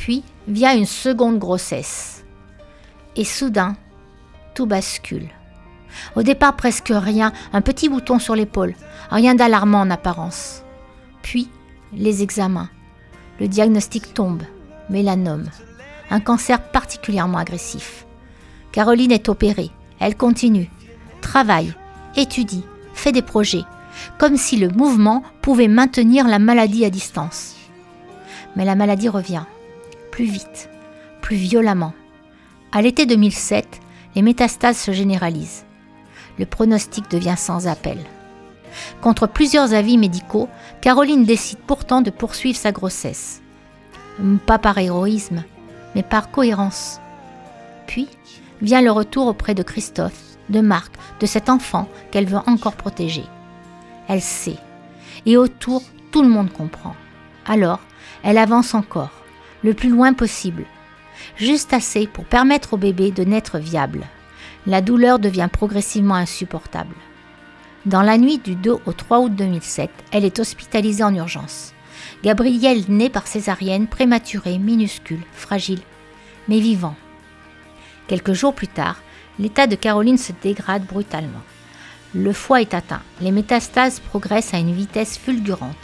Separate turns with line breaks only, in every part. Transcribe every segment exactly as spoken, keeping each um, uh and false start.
Puis vient une seconde grossesse. Et soudain, tout bascule. Au départ, presque rien, un petit bouton sur l'épaule, rien d'alarmant en apparence. Puis, les examens. Le diagnostic tombe, mélanome, un cancer particulièrement agressif. Caroline est opérée, elle continue, travaille, étudie, fait des projets, comme si le mouvement pouvait maintenir la maladie à distance. Mais la maladie revient, plus vite, plus violemment. À l'été deux mille sept, les métastases se généralisent. Le pronostic devient sans appel. Contre plusieurs avis médicaux, Caroline décide pourtant de poursuivre sa grossesse. Pas par héroïsme, mais par cohérence. Puis vient le retour auprès de Christophe, de Marc, de cet enfant qu'elle veut encore protéger. Elle sait, et autour, tout le monde comprend. Alors, elle avance encore, le plus loin possible, juste assez pour permettre au bébé de naître viable. La douleur devient progressivement insupportable. Dans la nuit du deux au trois août deux mille sept, elle est hospitalisée en urgence. Gabriel naît par césarienne, prématuré, minuscule, fragile, mais vivant. Quelques jours plus tard, l'état de Caroline se dégrade brutalement. Le foie est atteint, les métastases progressent à une vitesse fulgurante.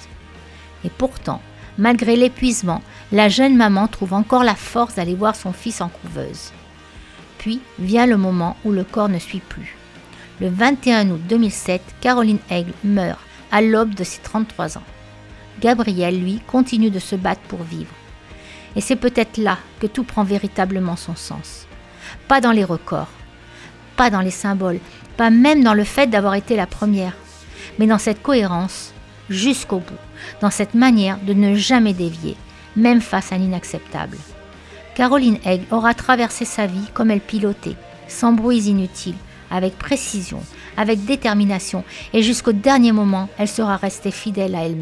Et pourtant, malgré l'épuisement, la jeune maman trouve encore la force d'aller voir son fils en couveuse. Puis vient le moment où le corps ne suit plus. Le vingt et un août deux mille sept, Caroline Aigle meurt à l'aube de ses trente-trois ans. Gabriel, lui, continue de se battre pour vivre. Et c'est peut-être là que tout prend véritablement son sens. Pas dans les records, pas dans les symboles, pas même dans le fait d'avoir été la première, mais dans cette cohérence jusqu'au bout, dans cette manière de ne jamais dévier, même face à l'inacceptable. Caroline Aigle aura traversé sa vie comme elle pilotait, sans bruits inutiles, avec précision, avec détermination, et jusqu'au dernier moment, elle sera restée fidèle à elle-même.